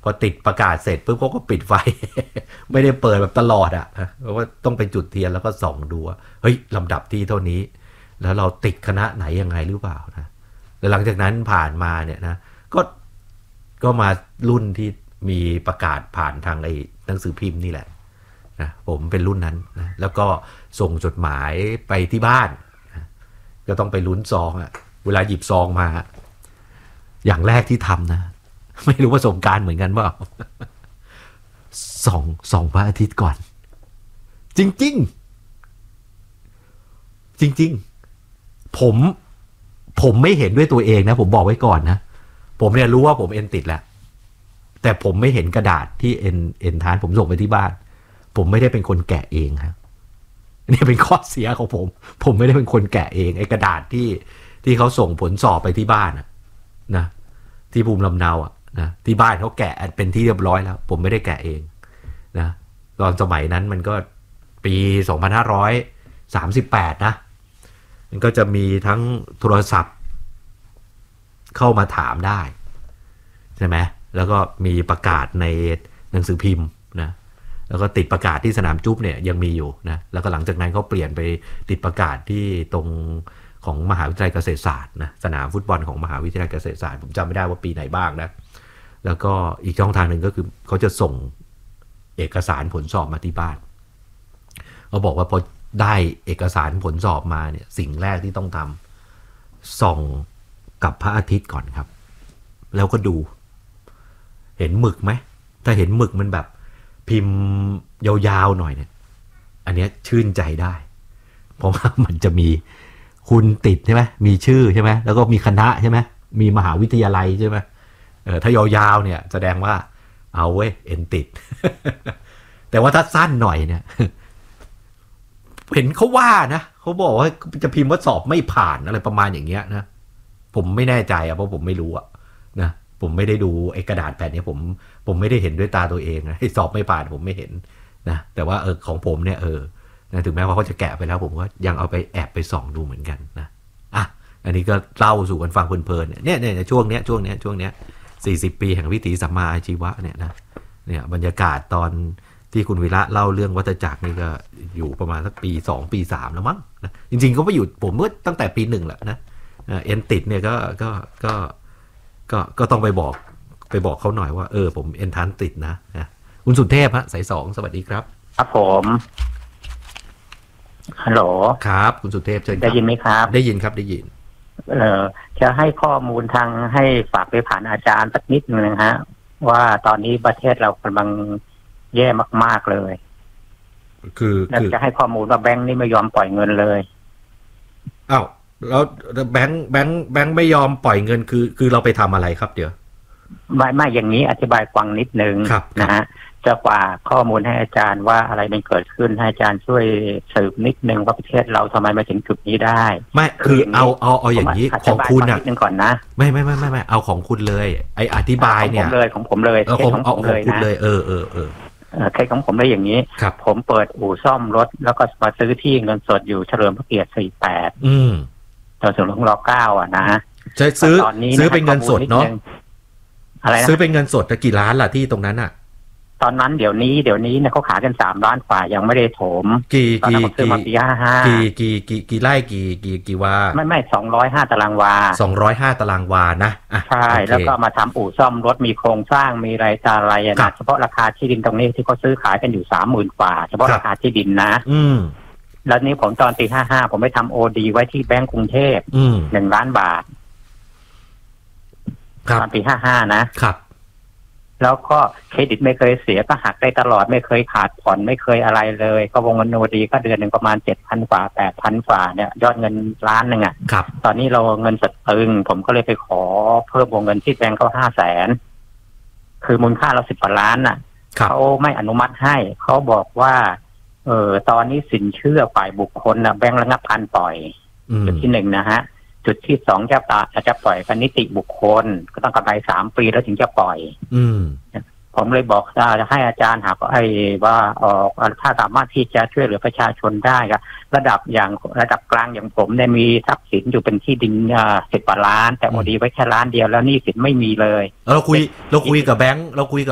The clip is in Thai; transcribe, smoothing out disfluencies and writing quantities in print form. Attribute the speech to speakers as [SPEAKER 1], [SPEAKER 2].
[SPEAKER 1] พอติดประกาศเสร็จปุ๊บเขาก็ปิดไฟ ไม่ได้เปิดแบบตลอดเพราะว่าต้องไปจุดเทียนแล้วก็ส่องดูว่าเฮ้ยลำดับที่เท่านี้แล้วเราติดคณะไหนยังไงหรือเปล่านะแล้วหลังจากนั้นผ่านมาเนี่ยนะก็มารุ่นที่มีประกาศผ่านทางไอ้หนังสือพิมพ์นี่แหละนะผมเป็นรุ่นนั้นนะแล้วก็ส่งจดหมายไปที่บ้านนะก็ต้องไปลุ้นซองเวลาหยิบซองมาอย่างแรกที่ทำนะไม่รู้ว่าประสบการณ์เหมือนกันเปล่าส่องพระอาทิตย์ก่อนจริงๆจริงๆผมไม่เห็นด้วยตัวเองนะผมบอกไว้ก่อนนะผมเนี่ยรู้ว่าผมเอ็นติดแล้วแต่ผมไม่เห็นกระดาษที่เอ็นทานผมส่งไปที่บ้านผมไม่ได้เป็นคนแกะเองครับนี่เป็นข้อเสียของผมไม่ได้เป็นคนแกะเองไอ้กระดาษที่เขาส่งผลสอบไปที่บ้านนะที่ภูมิลำเนานะที่บ้านเขาแกะเป็นที่เรียบร้อยแล้วผมไม่ได้แกะเองนะตอนสมัยนั้นมันก็ปี2538นะมันก็จะมีทั้งโทรศัพท์เข้ามาถามได้ใช่ไหมแล้วก็มีประกาศในหนังสือพิมพ์นะแล้วก็ติดประกาศที่สนามจุ๊บเนี่ยยังมีอยู่นะแล้วก็หลังจากนั้นเขาเปลี่ยนไปติดประกาศที่ตรงของมหาวิทยาลัยเกษตรศาสตร์นะสนามฟุตบอลของมหาวิทยาลัยเกษตรศาสตร์ผมจำไม่ได้ว่าปีไหนบ้างนะแล้วก็อีกช่องทางหนึ่งก็คือเขาจะส่งเอกสารผลสอบมาที่บ้านเขาบอกว่าพอได้เอกสารผลสอบมาเนี่ยสิ่งแรกที่ต้องทำส่องกับพระอาทิตย์ก่อนครับแล้วก็ดูเห็นหมึกไหมถ้าเห็นหมึกมันแบบพิมพ์ยาวๆหน่อยเนี่ยอันนี้ชื่นใจได้เพราะว่ามันจะมีคุณติดใช่ไหมมีชื่อใช่ไหมแล้วก็มีคณะใช่ไหมมีมหาวิทยาลัยใช่ไหมถ้ายาวๆเนี่ยแสดงว่าเอาเว้ยเอ็นติด แต่ว่าถ้าสั้นหน่อยเนี่ยเห็นเขาว่านะเขาบอกว่าจะพิมพ์ว่าสอบไม่ผ่านอะไรประมาณอย่างเงี้ยนะผมไม่แน่ใจเพราะผมไม่รู้นะผมไม่ได้ดูไอ้กระดาษแผ่นนี้ผมไม่ได้เห็นด้วยตาตัวเองนะสอบไม่ผ่านผมไม่เห็นนะแต่ว่าของผมเนี่ยนะถึงแม้ว่าเขาจะแกะไปแล้วผมก็ยังเอาไปแอบไปส่องดูเหมือนกันนะอันนี้ก็เล่าสู่กันฟังเพลินๆเนี่ยช่วงเนี้ย40 ปีแห่งวิถีสัมมาอาชีวะเนี่ยบรรยากาศตอนที่คุณวีระเล่าเรื่องวัฏจักรนี่ก็อยู่ประมาณสักปี2ปี3แล้วมั้งนะจริงๆก็ไปอยู่ผมเมื่อตั้งแต่ปี1แหละนะเอ็นติดเนี่ยก็ต้องไปบอกเขาหน่อยว่าผมเอ็นทานติดนะคุณสุเทพสาย2สวัสดีครับ
[SPEAKER 2] ครับผมฮัลโหล
[SPEAKER 1] ครับคุณสุเทพเชิญ
[SPEAKER 2] ได้ยินไหมครับ
[SPEAKER 1] ได้ยินครับได้ยิน
[SPEAKER 2] จะให้ข้อมูลทางให้ฝากไปผ่านอาจารย์สักนิดนึงฮะว่าตอนนี้ประเทศเรากำลังแย่มากๆเลย
[SPEAKER 1] คือ
[SPEAKER 2] จะให้ข้อมูลว่าแบงค์นี่ไม่ยอมปล่อยเงินเลย
[SPEAKER 1] อ้าวแล้วแบงค์ไม่ยอมปล่อยเงินคือเราไปทำอะไรครับเดี๋ยว
[SPEAKER 2] ไม่อย่างนี้อธิบายฟังนิดนึงนะฮะจะฝากข้อมูลให้อาจารย์ว่าอะไรมันเกิดขึ้นให้อาจารย์ช่วยสืบนิดนึงว่าประเทศเราทำไมมาถึงจุดนี้ได้
[SPEAKER 1] ไม่คือเอาอย่างนี้ของคุณ
[SPEAKER 2] นิดนึงก่อนนะ
[SPEAKER 1] ไม่เอาของคุณเลยไออธิบายเนี่ย
[SPEAKER 2] ของผมเลย
[SPEAKER 1] ของผมเลยนะ
[SPEAKER 2] เคสของผมได้อย่างนี้ผมเปิดอู่ซ่อมรถแล้วก็มาซื้อที่เงินสดอยู่เฉลิมพระเกียรติ48ตอนถึงร.9นะ
[SPEAKER 1] จะซื้อเป็นเงินสดเนาะอะไรนะซื้อเป็นเงินสดกี่ล้านล่ะที่ตรงนั้น
[SPEAKER 2] ตอนนั้นเดี๋ยวนี้เนี่ยเขาขายกัน3 ล้านกว่ายังไม่ได้โถม
[SPEAKER 1] กี่
[SPEAKER 2] มาปี55
[SPEAKER 1] กี่ไร่กี่วา
[SPEAKER 2] ไม่205 ตารางวา
[SPEAKER 1] 205 ตารางวานะ
[SPEAKER 2] ใช่แล้วก็มาทำอู่ซ่อมรถมีโครงสร้างมีอะไรนะเฉพาะราคาที่ดินตรงนี้ที่เขาซื้อขายกันอยู่ 30,000 กว่าเฉพาะราคาที่ดินนะแล้วนี้ผมตอนปี55ผมไปทำโอดีไว้ที่แบงก์กรุงเทพ1 ล้านบาทตอนปี55นะครับแล้วก็เครดิตไม่เคยเสียก็หักได้ตลอดไม่เคยขาดผ่อนไม่เคยอะไรเลยก็วงเงินโนดีก็เดือนหนึ่งประมาณ 7,000 กว่า 8,000 กว่าเนี่ยยอดเงินล้านนึงตอนนี้เราเงินสดตึงผมก็เลยไปขอเพิ่มวงเงินที่แบงก์เขา500,000คือมูลค่าเรา10 กว่าล้านเขาไม่อนุมัติให้เขาบอกว่าตอนนี้สินเชื่อฝ่ายบุคคลแบงก์ระงับการปล่อยจุดที่1นะฮะจุดที่2จะปล่อยเป็นนิติบุคคลก็ต้องกำไร3 ปีแล้วถึงจะปล่อยผมเลยบอกจะให้อาจารย์หาว่าถ้าสามารถที่จะช่วยเหลือประชาชนได้ครับระดับกลางอย่างผมเนี่ยมีทรัพย์สินอยู่เป็นที่ดิน10 กว่าล้านแต่โอดีไว้แค่1 ล้านเดียวแล้วหนี้สินไม่มีเลย
[SPEAKER 1] เราคุยกับแบงค์